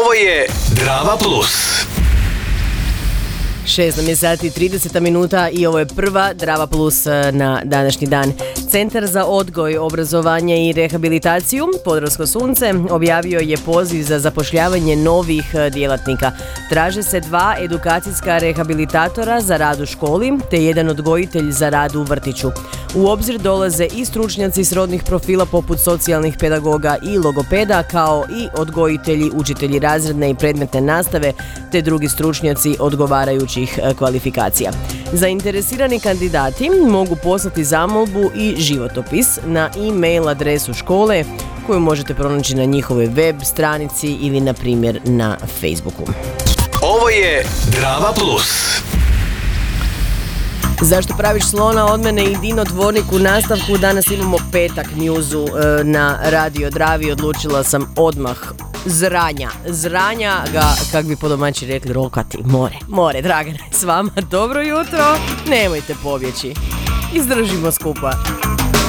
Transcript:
Ovo je Drava Plus. 6 nam je sati 30 minuta i ovo je prva Drava Plus na današnji dan. Centar za odgoj, obrazovanje i rehabilitaciju Podravsko sunce objavio je poziv za zapošljavanje novih djelatnika. Traže se 2 edukacijska rehabilitatora za rad u školi te 1 odgojitelj za rad u vrtiću. U obzir dolaze i stručnjaci srodnih profila poput socijalnih pedagoga i logopeda, kao i odgojitelji, učitelji razredne i predmetne nastave te drugi stručnjaci odgovarajućih kvalifikacija. Zainteresirani kandidati mogu poslati zamolbu i životopis na e-mail adresu škole koju možete pronaći na njihovoj web stranici ili na primjer na Facebooku. Ovo je Drava Plus. Zašto praviš slona od mene i Dino Dvornik u nastavku? Danas imamo petak njuzu na Radio Dravi. Odlučila sam odmah zranja ga, kak bi po domaći rekli, rokati. More, Dragane, s vama dobro jutro. Nemojte pobjeći. Izdržimo skupa.